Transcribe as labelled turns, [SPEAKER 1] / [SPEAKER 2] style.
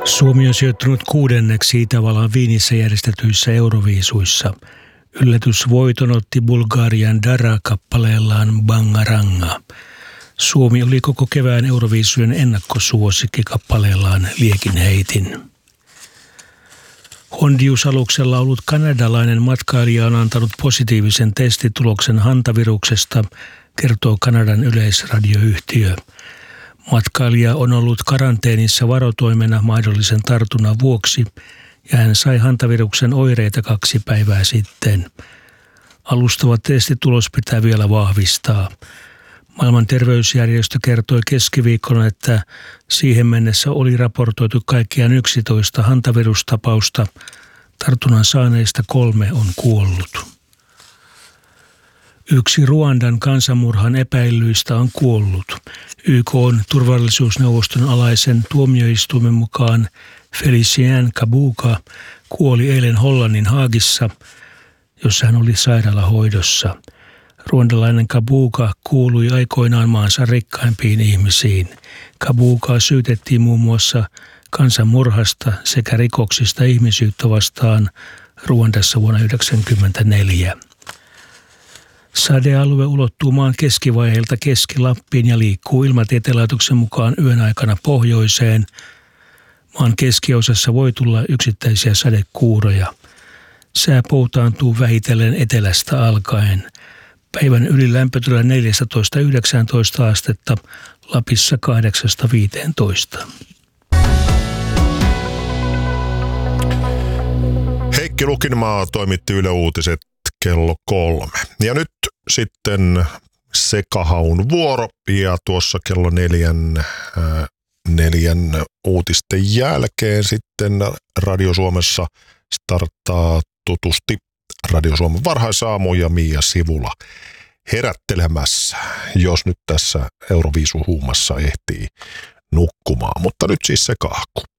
[SPEAKER 1] Suomi on sijoittunut 6. Itävallan Viinissä järjestetyissä Euroviisuissa. Yllätysvoiton otti Bulgarian Dara kappaleellaan Bangaranga. Suomi oli koko kevään Euroviisujen ennakkosuosikki kappaleellaan Liekin heitin. Hondius-aluksella ollut kanadalainen matkailija on antanut positiivisen testituloksen hantaviruksesta, kertoo Kanadan yleisradioyhtiö. Matkailija on ollut karanteenissa varotoimena mahdollisen tartunnan vuoksi ja hän sai hantaviruksen oireita 2 päivää sitten. Alustava testitulos pitää vielä vahvistaa. Maailman terveysjärjestö kertoi keskiviikkona, että siihen mennessä oli raportoitu kaikkiaan 11 hantavirustapausta. Tartunnan saaneista 3 on kuollut. 1 Ruandan kansanmurhan epäillyistä on kuollut. YK:n turvallisuusneuvoston alaisen tuomioistuimen mukaan Felicien Kabuga kuoli eilen Hollannin Haagissa, jossa hän oli sairaalahoidossa. Ruandalainen Kabuga kuului aikoinaan maansa rikkaimpiin ihmisiin. Kabugaa syytettiin muun muassa kansanmurhasta sekä rikoksista ihmisyyttä vastaan Ruandassa vuonna 1994. Sadealue ulottuu maan keskivaiheelta Keski-Lappiin ja liikkuu Ilmatieteen mukaan yön aikana pohjoiseen. Maan keskiosassa voi tulla yksittäisiä sadekuuroja. Sää poutaantuu vähitellen etelästä alkaen. Päivän ylilämpötila 14–19 astetta, Lapissa 8–15.
[SPEAKER 2] Heikki Lukinmaa toimitti Yle Uutiset kello 3. Ja nyt sitten sekahaun vuoro ja tuossa kello 4 uutisten jälkeen sitten Radio Suomessa starttaa tutusti Radio Suomen varhaisaamu ja Mia Sivula herättelemässä, jos nyt tässä Euroviisuhuumassa ehtii nukkumaan. Mutta nyt siis se kahku.